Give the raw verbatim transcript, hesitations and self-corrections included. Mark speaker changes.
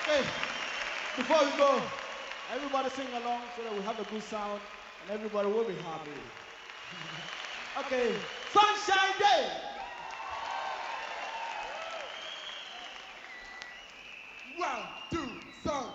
Speaker 1: Okay, before we go, everybody sing along so that we have a good sound and everybody will be happy. Okay, Sunshine Day.
Speaker 2: One, two, sun.